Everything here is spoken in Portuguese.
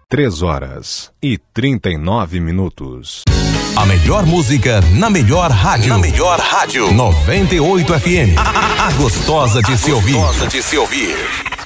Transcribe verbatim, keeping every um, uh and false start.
Três horas e trinta e nove minutos. A melhor música na melhor rádio. Na melhor rádio. noventa e oito F M. A, a, a gostosa de se ouvir. Gostosa de se ouvir.